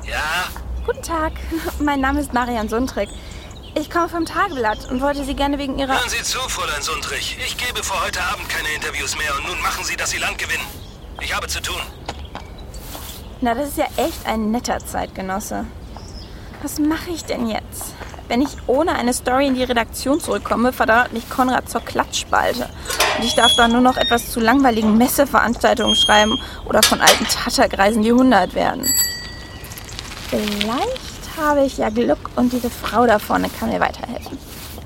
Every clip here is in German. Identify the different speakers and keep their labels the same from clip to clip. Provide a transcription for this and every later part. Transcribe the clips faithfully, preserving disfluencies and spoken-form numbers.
Speaker 1: Ja?
Speaker 2: Guten Tag, mein Name ist Marian Sundtrick. Ich komme vom Tageblatt und wollte Sie gerne wegen Ihrer...
Speaker 1: Hören Sie zu, Fräulein Sundtrick. Ich gebe für heute Abend keine Interviews mehr und nun machen Sie, dass Sie Land gewinnen. Ich habe zu tun.
Speaker 2: Na, das ist ja echt ein netter Zeitgenosse. Was mache ich denn jetzt? Wenn ich ohne eine Story in die Redaktion zurückkomme, verdonnert mich Konrad zur Klatschspalte. Und ich darf dann nur noch etwas zu langweiligen Messeveranstaltungen schreiben oder von alten Tattergreisen die hundert werden. Vielleicht habe ich ja Glück und diese Frau da vorne kann mir weiterhelfen.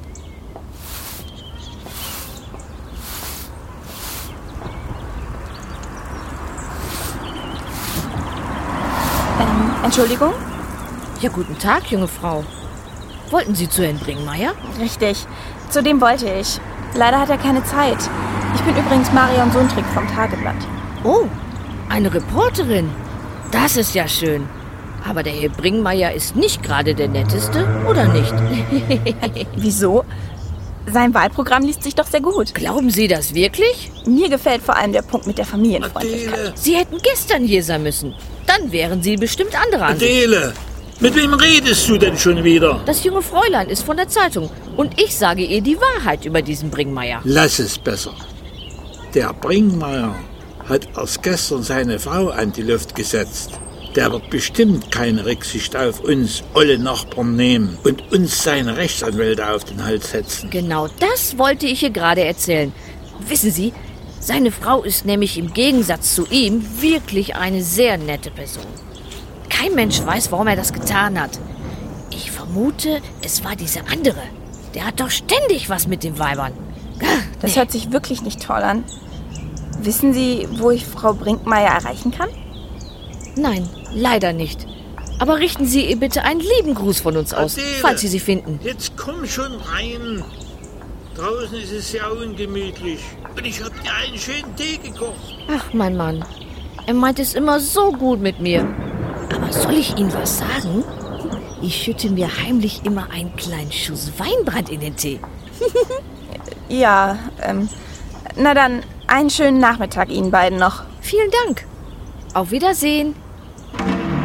Speaker 2: Ähm, Entschuldigung?
Speaker 3: Ja, guten Tag, junge Frau. Wollten Sie zu Herrn Bringmeier?
Speaker 2: Richtig, zu dem wollte ich. Leider hat er keine Zeit. Ich bin übrigens Marian Sundtrick vom Tageblatt.
Speaker 3: Oh, eine Reporterin. Das ist ja schön. Aber der Herr Bringmeier ist nicht gerade der Netteste, oder nicht?
Speaker 2: Wieso? Sein Wahlprogramm liest sich doch sehr gut.
Speaker 3: Glauben Sie das wirklich?
Speaker 2: Mir gefällt vor allem der Punkt mit der Familienfreundlichkeit.
Speaker 4: Adele,
Speaker 3: Sie hätten gestern hier sein müssen. Dann wären Sie bestimmt anderer Ansicht.
Speaker 4: Adele, mit wem redest du denn schon wieder?
Speaker 3: Das junge Fräulein ist von der Zeitung. Und ich sage ihr die Wahrheit über diesen Bringmeier.
Speaker 4: Lass es besser. Der Bringmeier hat erst gestern seine Frau an die Luft gesetzt. Der wird bestimmt keine Rücksicht auf uns olle Nachbarn nehmen und uns seine Rechtsanwälte auf den Hals setzen.
Speaker 3: Genau das wollte ich ihr gerade erzählen. Wissen Sie, seine Frau ist nämlich im Gegensatz zu ihm wirklich eine sehr nette Person. Kein Mensch weiß, warum er das getan hat. Ich vermute, es war dieser andere. Der hat doch ständig was mit den Weibern.
Speaker 2: Das hört sich wirklich nicht toll an. Wissen Sie, wo ich Frau Bringmeier erreichen kann?
Speaker 3: Nein, leider nicht. Aber richten Sie ihr bitte einen lieben Gruß von uns aus,
Speaker 4: Adele,
Speaker 3: falls Sie sie finden.
Speaker 4: Jetzt komm schon rein. Draußen ist es sehr ungemütlich. Und ich habe dir einen schönen Tee gekocht.
Speaker 3: Ach, mein Mann. Er meint es immer so gut mit mir. Aber soll ich Ihnen was sagen? Ich schütte mir heimlich immer einen kleinen Schuss Weinbrand in den Tee.
Speaker 2: Ja, ähm, na dann, einen schönen Nachmittag Ihnen beiden noch.
Speaker 3: Vielen Dank. Auf Wiedersehen.